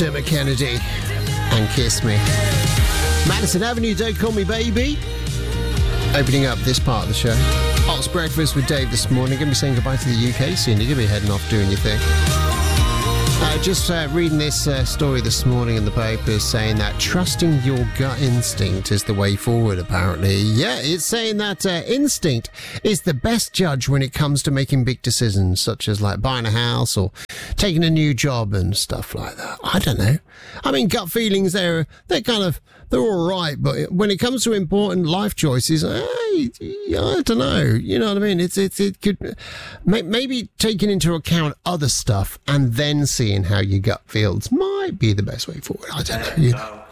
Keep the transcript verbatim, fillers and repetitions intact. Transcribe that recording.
Dermot Kennedy and Kiss Me. Madison Avenue, Don't Call Me Baby. Opening up this part of the show. Hot's Breakfast with Dave this morning. Going to be saying goodbye to the U K soon. You're going to be heading off doing your thing. Uh, just uh, reading this uh, story this morning in the papers saying that trusting your gut instinct is the way forward, apparently. Yeah, it's saying that uh, instinct is the best judge when it comes to making big decisions, such as like buying a house or taking a new job and stuff like that. I don't know. I mean, gut feelings, they're, they're kind of, they're all right, but when it comes to important life choices, I, I don't know. You know what I mean? It's, it's, it could maybe taking into account other stuff and then seeing how your gut feels might be the best way forward. I don't know. You know.